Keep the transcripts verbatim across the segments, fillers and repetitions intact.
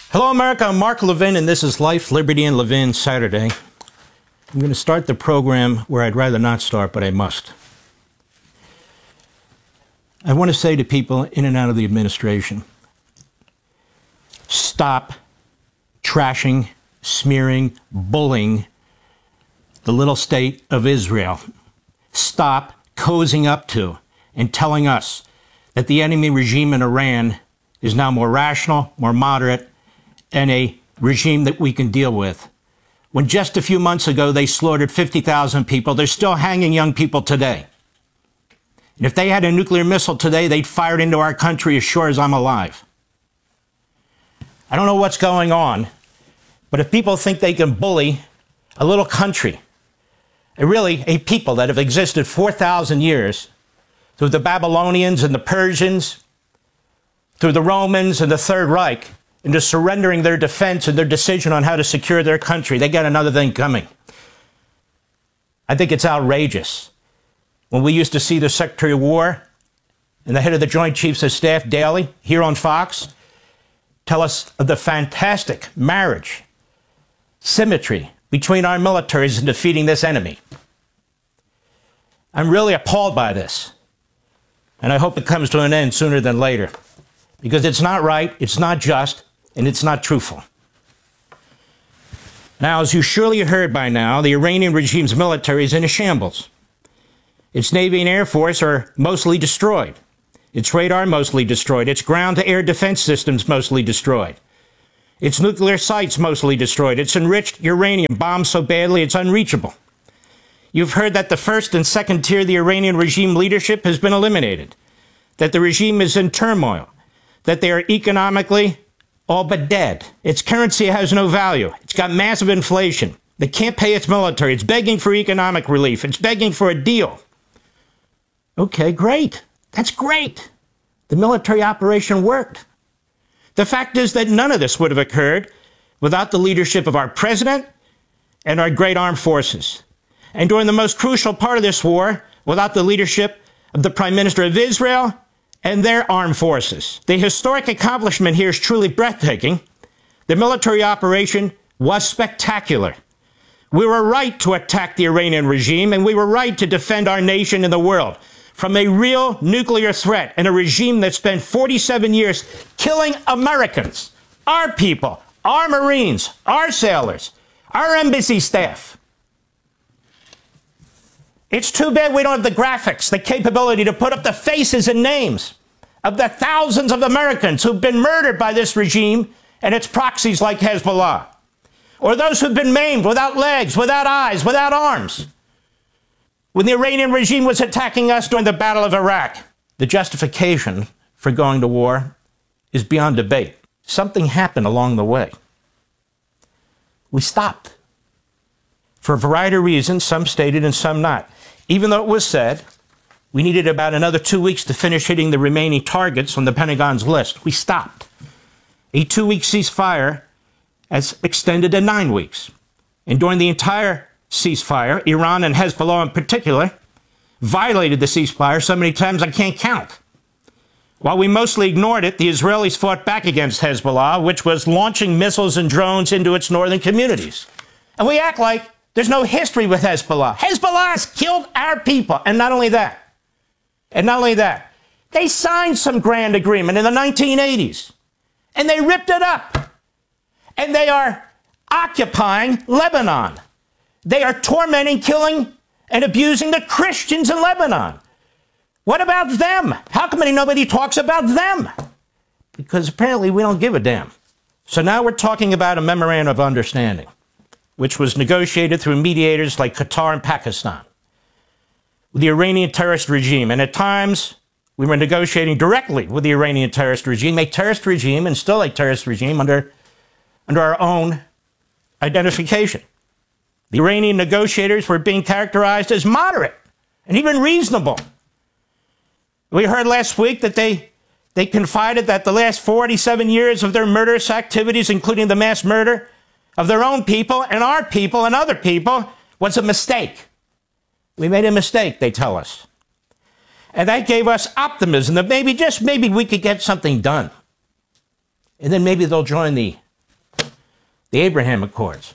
Hello, America. I'm Mark Levin, and this is Life, Liberty, and Levin Saturday. I'm going to start the program where I'd rather not start, but I must. I want to say to people in and out of the administration, stop trashing, smearing, bullying the little state of Israel. Stop cozying up to and telling us that the enemy regime in Iran is now more rational, more moderate, and a regime that we can deal with. When just a few months ago they slaughtered fifty thousand people, they're still hanging young people today. And if they had a nuclear missile today, they'd fire it into our country as sure as I'm alive. I don't know what's going on, but if people think they can bully a little country, a really a people that have existed four thousand years, through the Babylonians and the Persians, through the Romans and the Third Reich, into surrendering their defense and their decision on how to secure their country, they got another thing coming. I think it's outrageous. When we used to see the Secretary of War and the head of the Joint Chiefs of Staff daily here on Fox tell us of the fantastic marriage, symmetry between our militaries in defeating this enemy. I'm really appalled by this, and I hope it comes to an end sooner than later, because it's not right, it's not just, and it's not truthful. Now, as you surely heard by now, the Iranian regime's military is in a shambles. Its Navy and Air Force are mostly destroyed. Its radar mostly destroyed. Its ground-to-air defense systems mostly destroyed. Its nuclear sites mostly destroyed. Its enriched uranium bombed so badly it's unreachable. You've heard that the first and second tier of the Iranian regime leadership has been eliminated, that the regime is in turmoil, that they are economically all but dead. Its currency has no value. It's got massive inflation. They can't pay its military. It's begging for economic relief. It's begging for a deal. Okay, great. That's great. The military operation worked. The fact is that none of this would have occurred without the leadership of our president and our great armed forces. And during the most crucial part of this war, without the leadership of the Prime Minister of Israel and their armed forces. The historic accomplishment here is truly breathtaking. The military operation was spectacular. We were right to attack the Iranian regime, and we were right to defend our nation and the world from a real nuclear threat and a regime that spent forty-seven years killing Americans, our people, our Marines, our sailors, our embassy staff. It's too bad we don't have the graphics, the capability to put up the faces and names of the thousands of Americans who've been murdered by this regime and its proxies like Hezbollah, or those who've been maimed without legs, without eyes, without arms. When the Iranian regime was attacking us during the Battle of Iraq, the justification for going to war is beyond debate. Something happened along the way. We stopped. For a variety of reasons, some stated and some not. Even though it was said we needed about another two weeks to finish hitting the remaining targets on the Pentagon's list, we stopped. A two-week ceasefire has extended to nine weeks. And during the entire ceasefire, Iran and Hezbollah in particular violated the ceasefire so many times I can't count. While we mostly ignored it, the Israelis fought back against Hezbollah, which was launching missiles and drones into its northern communities. And we act like there's no history with Hezbollah. Hezbollah has killed our people. And not only that, and not only that, they signed some grand agreement in the nineteen eighties, and they ripped it up. And they are occupying Lebanon. They are tormenting, killing, and abusing the Christians in Lebanon. What about them? How come nobody talks about them? Because apparently we don't give a damn. So now we're talking about a memorandum of understanding, which was negotiated through mediators like Qatar and Pakistan with the Iranian terrorist regime. And at times, we were negotiating directly with the Iranian terrorist regime, a terrorist regime and still a terrorist regime under, under our own identification. The Iranian negotiators were being characterized as moderate and even reasonable. We heard last week that they, they confided that the last forty-seven years of their murderous activities, including the mass murder of their own people and our people and other people, was a mistake. We made a mistake, they tell us. And that gave us optimism that maybe, just maybe, we could get something done. And then maybe they'll join the the Abraham Accords.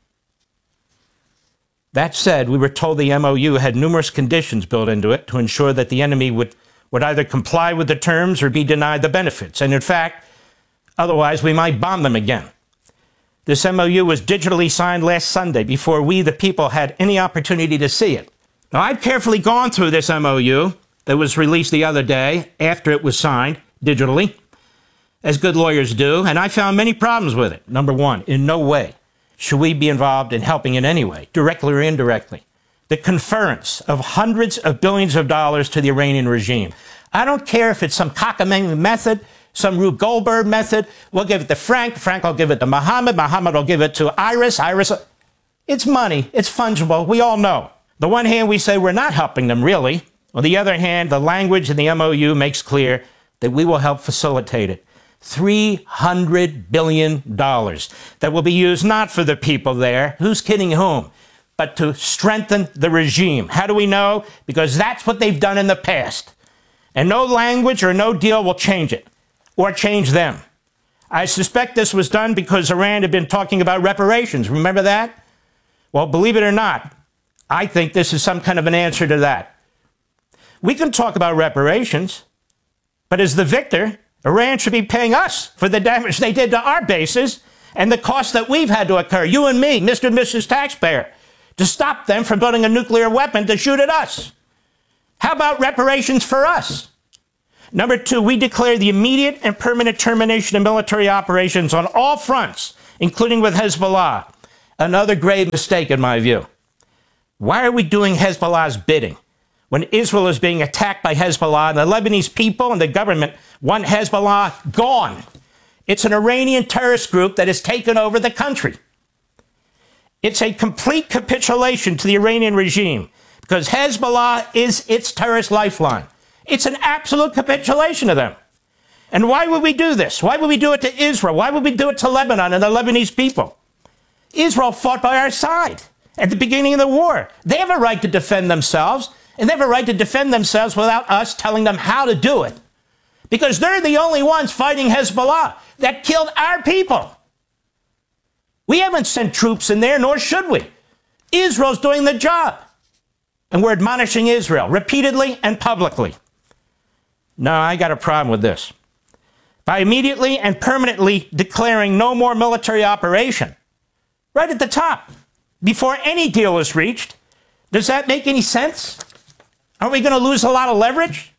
That said, we were told the M O U had numerous conditions built into it to ensure that the enemy would, would either comply with the terms or be denied the benefits. And in fact, otherwise we might bomb them again. This M O U was digitally signed last Sunday before we, the people, had any opportunity to see it. Now, I've carefully gone through this M O U that was released the other day after it was signed digitally, as good lawyers do, and I found many problems with it. Number one, in no way should we be involved in helping in any way, directly or indirectly, the conference of hundreds of billions of dollars to the Iranian regime. I don't care if it's some cockamamie method, some Rube Goldberg method. We'll give it to Frank. Frank will give it to Mohammed. Mohammed will give it to Iris. Iris. It's money. It's fungible. We all know. On the one hand, we say we're not helping them, really. On the other hand, the language in the M O U makes clear that we will help facilitate it. three hundred billion dollars that will be used not for the people there, who's kidding whom, but to strengthen the regime. How do we know? Because that's what they've done in the past. And no language or no deal will change it or change them. I suspect this was done because Iran had been talking about reparations. Remember that? Well, believe it or not, I think this is some kind of an answer to that. We can talk about reparations, but as the victor, Iran should be paying us for the damage they did to our bases and the cost that we've had to incur, you and me, Mister and Missus Taxpayer, to stop them from building a nuclear weapon to shoot at us. How about reparations for us? Number two, we declare the immediate and permanent termination of military operations on all fronts, including with Hezbollah. Another grave mistake, in my view. Why are we doing Hezbollah's bidding when Israel is being attacked by Hezbollah and the Lebanese people and the government want Hezbollah gone? It's an Iranian terrorist group that has taken over the country. It's a complete capitulation to the Iranian regime because Hezbollah is its terrorist lifeline. It's an absolute capitulation to them. And why would we do this? Why would we do it to Israel? Why would we do it to Lebanon and the Lebanese people? Israel fought by our side at the beginning of the war. They have a right to defend themselves, and they have a right to defend themselves without us telling them how to do it. Because they're the only ones fighting Hezbollah that killed our people. We haven't sent troops in there, nor should we. Israel's doing the job. And we're admonishing Israel repeatedly and publicly. No, I got a problem with this. By immediately and permanently declaring no more military operation, right at the top, before any deal is reached, does that make any sense? Aren't we going to lose a lot of leverage?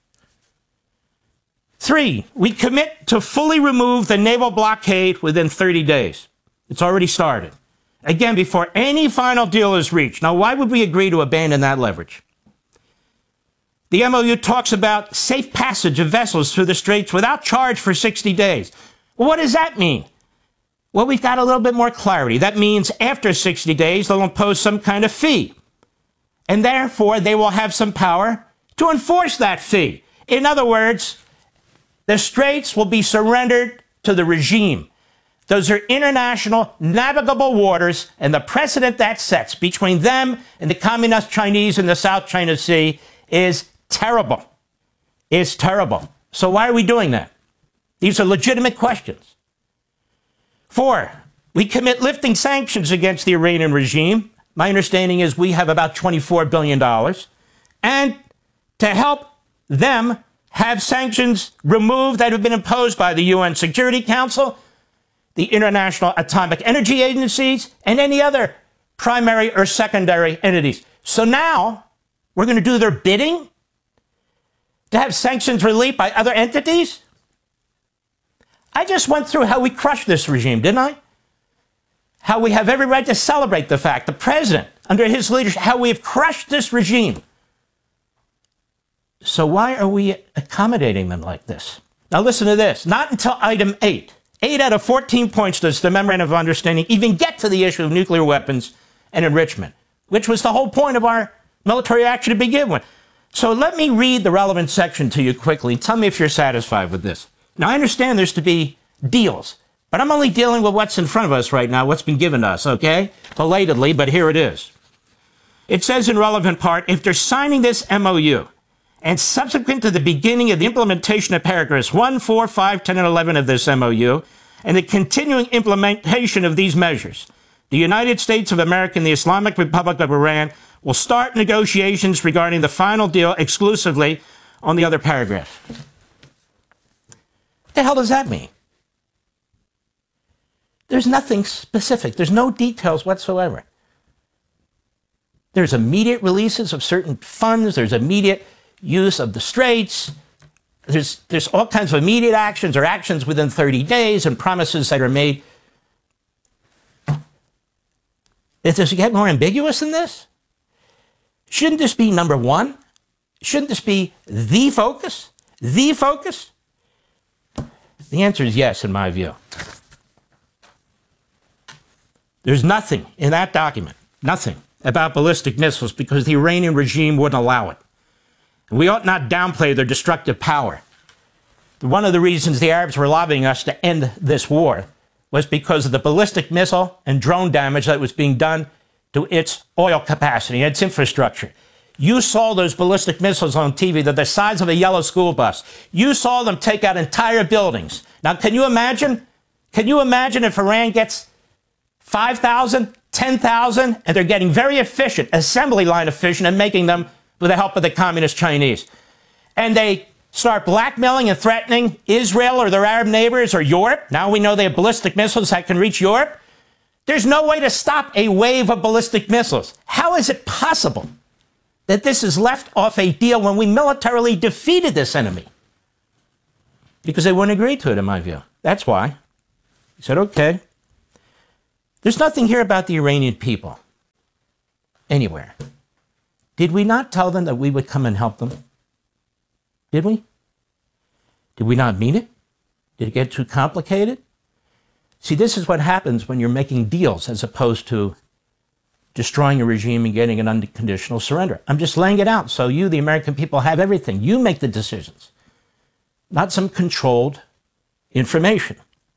Three, we commit to fully remove the naval blockade within thirty days. It's already started. Again, before any final deal is reached. Now, why would we agree to abandon that leverage? The M O U talks about safe passage of vessels through the straits without charge for sixty days. Well, what does that mean? Well, we've got a little bit more clarity. That means after sixty days, they'll impose some kind of fee. And therefore, they will have some power to enforce that fee. In other words, the straits will be surrendered to the regime. Those are international navigable waters, and the precedent that sets between them and the communist Chinese in the South China Sea is terrible. It's terrible. So why are we doing that? These are legitimate questions. Four, we commit lifting sanctions against the Iranian regime. My understanding is we have about twenty-four billion dollars. And to help them have sanctions removed that have been imposed by the U N Security Council, the International Atomic Energy Agencies, and any other primary or secondary entities. So now we're going to do their bidding to have sanctions relieved by other entities? I just went through how we crushed this regime, didn't I? How we have every right to celebrate the fact, the president, under his leadership, how we have crushed this regime. So why are we accommodating them like this? Now listen to this. Not until item eight. Eight out of fourteen points does the Memorandum of Understanding even get to the issue of nuclear weapons and enrichment, which was the whole point of our military action to begin with. So let me read the relevant section to you quickly. Tell me if you're satisfied with this. Now, I understand there's to be deals, but I'm only dealing with what's in front of us right now, what's been given to us, okay? Belatedly, but here it is. It says in relevant part, if they're signing this M O U, and subsequent to the beginning of the implementation of paragraphs one, four, five, ten, and eleven of this M O U, and the continuing implementation of these measures, the United States of America and the Islamic Republic of Iran will start negotiations regarding the final deal exclusively on the other paragraph. What the hell does that mean? There's nothing specific. There's no details whatsoever. There's immediate releases of certain funds. There's immediate use of the straits. There's, there's all kinds of immediate actions or actions within thirty days and promises that are made. Does it get more ambiguous than this? Shouldn't this be number one? Shouldn't this be the focus? The focus? The answer is yes, in my view. There's nothing in that document, nothing about ballistic missiles because the Iranian regime wouldn't allow it. And we ought not downplay their destructive power. One of the reasons the Arabs were lobbying us to end this war was because of the ballistic missile and drone damage that was being done to its oil capacity, its infrastructure. You saw those ballistic missiles on T V. They're the size of a yellow school bus. You saw them take out entire buildings. Now, can you imagine? Can you imagine if Iran gets five thousand, ten thousand, and they're getting very efficient, assembly line efficient, and making them with the help of the communist Chinese. And they start blackmailing and threatening Israel or their Arab neighbors or Europe. Now we know they have ballistic missiles that can reach Europe. There's no way to stop a wave of ballistic missiles. How is it possible that this is left off a deal when we militarily defeated this enemy? Because they wouldn't agree to it, in my view. That's why. He said, okay. There's nothing here about the Iranian people. Anywhere. Did we not tell them that we would come and help them? Did we? Did we not mean it? Did it get too complicated? See, this is what happens when you're making deals as opposed to destroying a regime and getting an unconditional surrender. I'm just laying it out so you, the American people, have everything. You make the decisions, not some controlled information.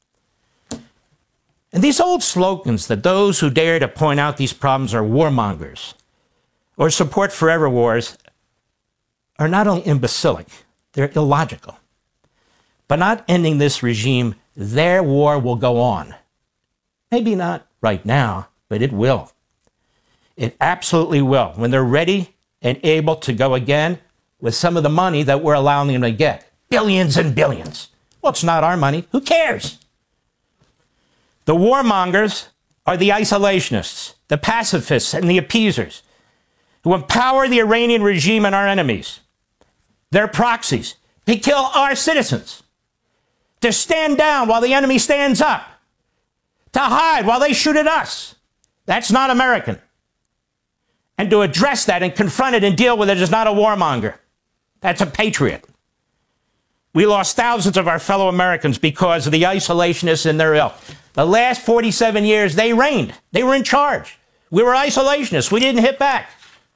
And these old slogans that those who dare to point out these problems are warmongers or support forever wars are not only imbecilic, they're illogical. By not ending this regime, their war will go on. Maybe not right now, but it will. It absolutely will. When they're ready and able to go again with some of the money that we're allowing them to get. Billions and billions. Well, it's not our money. Who cares? The warmongers are the isolationists, the pacifists, and the appeasers who empower the Iranian regime and our enemies. They're proxies. They kill our citizens. To stand down while the enemy stands up. To hide while they shoot at us. That's not American. And to address that and confront it and deal with it is not a warmonger. That's a patriot. We lost thousands of our fellow Americans because of the isolationists and their ilk. The last forty-seven years, they reigned. They were in charge. We were isolationists. We didn't hit back.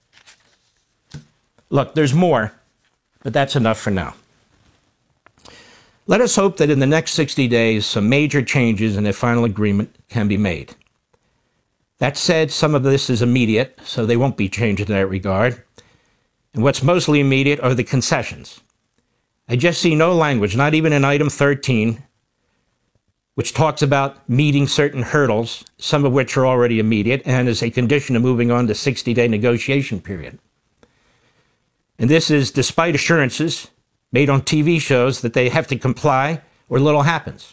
Look, there's more, but that's enough for now. Let us hope that in the next sixty days, some major changes and a final agreement can be made. That said, some of this is immediate, so they won't be changed in that regard. And what's mostly immediate are the concessions. I just see no language, not even in item thirteen, which talks about meeting certain hurdles, some of which are already immediate, and as a condition of moving on to sixty-day negotiation period. And this is despite assurances made on T V shows that they have to comply or little happens.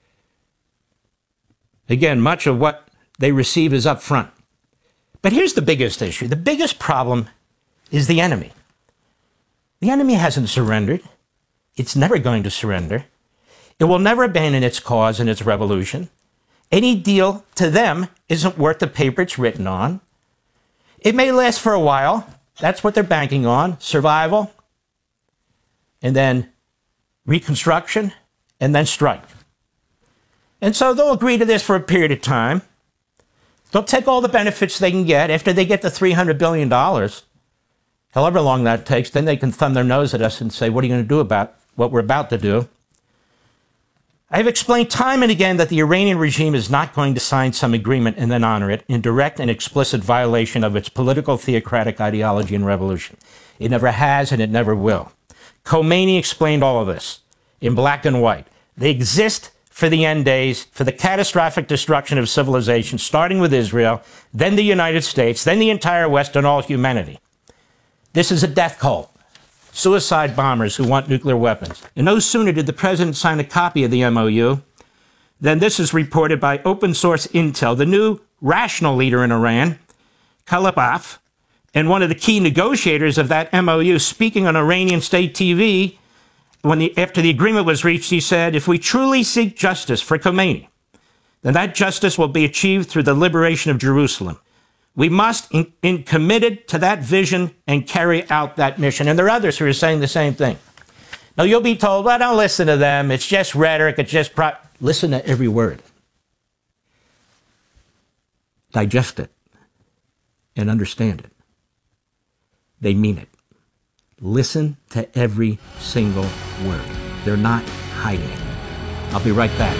Again, much of what they receive is up front. But here's the biggest issue. The biggest problem is the enemy. The enemy hasn't surrendered. It's never going to surrender. It will never abandon its cause and its revolution. Any deal to them isn't worth the paper it's written on. It may last for a while. That's what they're banking on. Survival, and then reconstruction, and then strike. And so they'll agree to this for a period of time. They'll take all the benefits they can get. After they get the three hundred billion dollars, however long that takes, then they can thumb their nose at us and say, what are you going to do about what we're about to do? I've explained time and again that the Iranian regime is not going to sign some agreement and then honor it in direct and explicit violation of its political theocratic ideology and revolution. It never has and it never will. Khomeini explained all of this in black and white. They exist for the end days, for the catastrophic destruction of civilization, starting with Israel, then the United States, then the entire West, and all humanity. This is a death cult. Suicide bombers who want nuclear weapons. And no sooner did the president sign a copy of the M O U than this is reported by open source intel. The new rational leader in Iran, Khalibaf, and one of the key negotiators of that M O U, speaking on Iranian state T V, when the, after the agreement was reached, he said, if we truly seek justice for Khomeini, then that justice will be achieved through the liberation of Jerusalem. We must in, in committed to that vision and carry out that mission. And there are others who are saying the same thing. Now, you'll be told, well, don't listen to them. It's just rhetoric. It's just pro... Listen to every word. Digest it and understand it. They mean it. Listen to every single word. They're not hiding it. I'll be right back.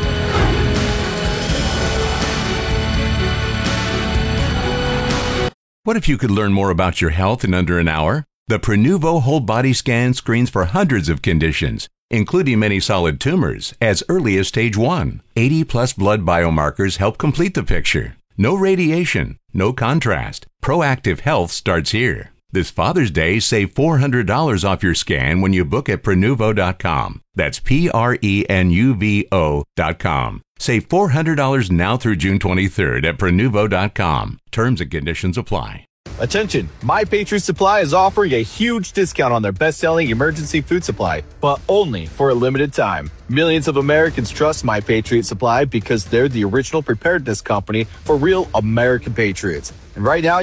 What if you could learn more about your health in under an hour? The Prenuvo whole body scan screens for hundreds of conditions, including many solid tumors, as early as stage one. eighty plus blood biomarkers help complete the picture. No radiation, no contrast. Proactive health starts here. This Father's Day, save four hundred dollars off your scan when you book at Prenuvo dot com. That's P R E N U V O dot com. Save four hundred dollars now through June twenty-third at Prenuvo dot com. Terms and conditions apply. Attention, My Patriot Supply is offering a huge discount on their best-selling emergency food supply, but only for a limited time. Millions of Americans trust My Patriot Supply because they're the original preparedness company for real American patriots. And right now,